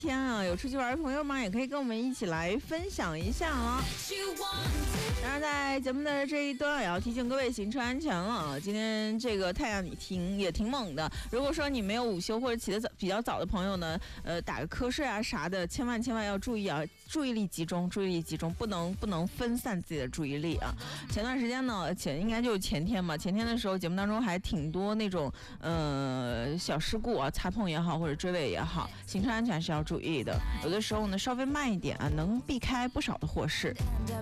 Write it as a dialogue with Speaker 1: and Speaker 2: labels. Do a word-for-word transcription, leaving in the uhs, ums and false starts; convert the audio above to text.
Speaker 1: 天啊，有出去玩的朋友吗？也可以跟我们一起来分享一下啊。当然，在节目的这一端也要提醒各位行车安全了。今天这个太阳你挺也挺猛的，如果说你没有午休或者起得早比较早的朋友呢，呃，打个瞌睡啊啥的，千万千万要注意啊，注意力集中，注意力集中，不能不能分散自己的注意力啊。前段时间呢，前应该就是前天嘛，前天的时候节目当中还挺多那种呃小事故啊，擦碰也好或者追尾也好，行车安全是要注意的。有的时候呢，稍微慢一点啊，能避开不少的祸事。